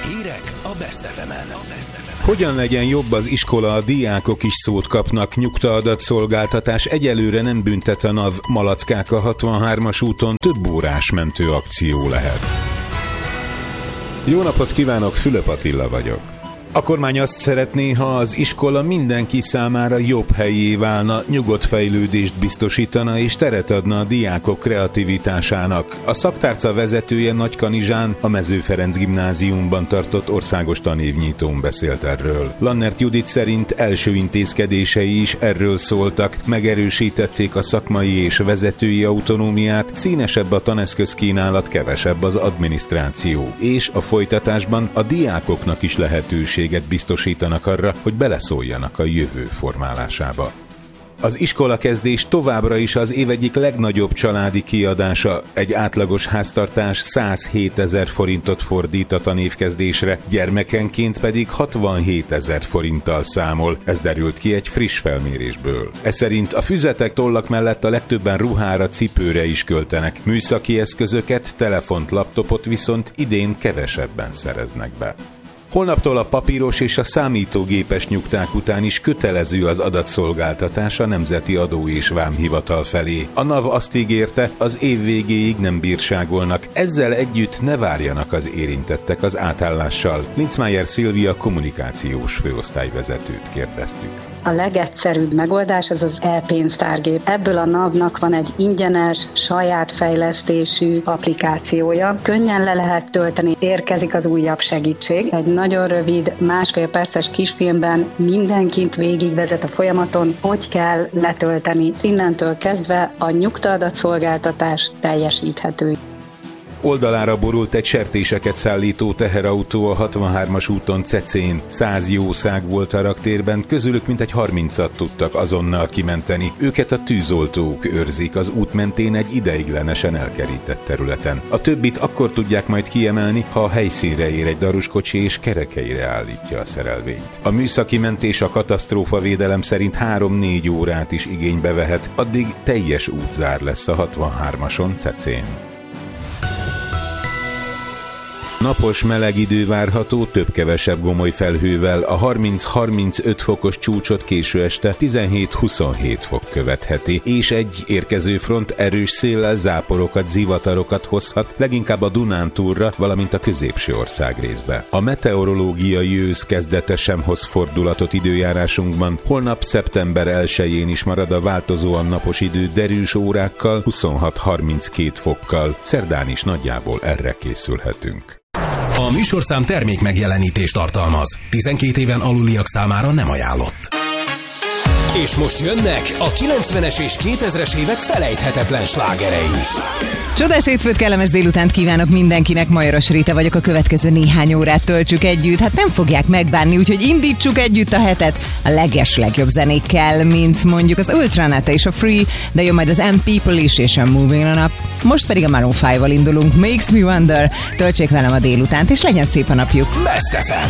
Hírek a Best FM-en. Hogyan legyen jobb az iskola, a diákok is szót kapnak, nyugta-adatszolgáltatás egyelőre nem büntet a NAV, Malackák a 63-as úton több órás mentőakció lehet. Jó napot kívánok, Fülöp Attila vagyok. A kormány azt szeretné, ha az iskola mindenki számára jobb helyé válna, nyugodt fejlődést biztosítana és teret adna a diákok kreativitásának. A szaktárca vezetője Nagykanizsán a Mező Ferenc gimnáziumban tartott országos tanévnyitón beszélt erről. Lannert Judit szerint első intézkedései is erről szóltak, megerősítették a szakmai és vezetői autonómiát, színesebb a taneszközkínálat, kevesebb az adminisztráció, és a folytatásban a diákoknak is lehetőséget biztosítanak arra, hogy beleszóljanak a jövő formálásába. Az iskolakezdés továbbra is az év egyik legnagyobb családi kiadása. Egy átlagos háztartás 107 000 forintot fordít a tanévkezdésre, gyermekenként pedig 67 000 forinttal számol. Ez derült ki egy friss felmérésből. Ez szerint a füzetek, tollak mellett a legtöbben ruhára, cipőre is költenek. Műszaki eszközöket, telefont, laptopot viszont idén kevesebben szereznek be. Holnaptól a papíros és a számítógépes nyugták után is kötelező az adatszolgáltatás a Nemzeti Adó és Vámhivatal felé. A NAV azt ígérte, az év végéig nem bírságolnak, ezzel együtt ne várjanak az érintettek az átállással. Linzmeier Szilvia kommunikációs főosztályvezetőt kérdeztük. A legegyszerűbb megoldás az az e-pénztárgép. Ebből a NAV-nak van egy ingyenes, saját fejlesztésű applikációja. Könnyen le lehet tölteni, érkezik az újabb segítség. Egy nagyon rövid, 1,5 perces kisfilmben mindenkit végigvezet a folyamaton, hogy kell letölteni. Innentől kezdve a nyugta-adatszolgáltatás teljesíthető. Oldalára borult egy sertéseket szállító teherautó a 63-as úton Cecén. 100 jószág volt a raktérben, közülük mintegy 30-at tudtak azonnal kimenteni. Őket a tűzoltók őrzik az út mentén egy ideiglenesen elkerített területen. A többit akkor tudják majd kiemelni, ha a helyszínre ér egy daruskocsi és kerekeire állítja a szerelvényt. A műszaki mentés a katasztrófavédelem szerint 3-4 órát is igénybe vehet, addig teljes útzár lesz a 63-ason Cecén. Napos meleg idő várható, több-kevesebb gomoly felhővel, a 30-35 fokos csúcsot késő este 17-27 fok követheti, és egy érkező front erős széllel záporokat, zivatarokat hozhat, leginkább a Dunántúlra, valamint a középső országrészbe. A meteorológiai ősz kezdete sem hoz fordulatot időjárásunkban, holnap szeptember 1-jén is marad a változóan napos idő derűs órákkal, 26-32 fokkal, szerdán is nagyjából erre készülhetünk. A műsorszám termék megjelenítést tartalmaz. 12 éven aluliak számára nem ajánlott. És most jönnek a 90-es és 2000-es évek felejthetetlen slágerei. Csodás hétfőt, kellemes délutánt kívánok mindenkinek, Majoros Rita vagyok, a következő néhány órát töltsük együtt. Hát nem fogják megbánni, úgyhogy indítsuk együtt a hetet a legjobb zenékkel, mint mondjuk az Ultranata és a Free, de jön majd az M-People is és a Moving On Up. Most pedig a Maroon 5-val indulunk, Makes Me Wonder. Töltsék velem a délutánt, és legyen szép a napjuk. Best FM.